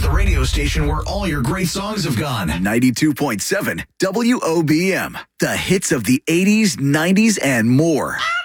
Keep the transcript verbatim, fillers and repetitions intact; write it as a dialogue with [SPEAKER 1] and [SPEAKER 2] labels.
[SPEAKER 1] the radio station where all your great songs have gone.
[SPEAKER 2] ninety-two point seven W O B M. The hits of the eighties, nineties, and more.